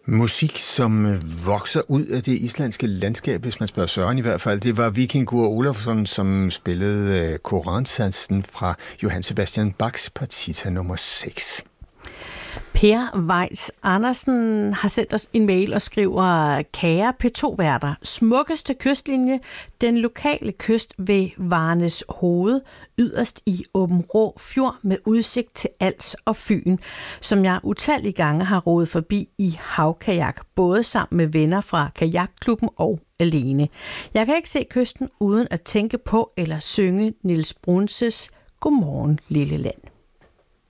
Musik, som vokser ud af det islandske landskab, hvis man spørger Søren i hvert fald. Det var Víkingur Ólafsson, som spillede koransatsen fra Johann Sebastian Bachs partita nummer 6. Per Weiss Andersen har sendt os en mail og skriver: Kære P2-værter, smukkeste kystlinje, den lokale kyst ved Varnes Hoved, yderst i Åbenrå Fjord med udsigt til Als og Fyn, som jeg utallige gange har rodet forbi i havkajak, både sammen med venner fra kajakklubben og alene. Jeg kan ikke se kysten uden at tænke på eller synge Niels Brunses Godmorgen Lille Land.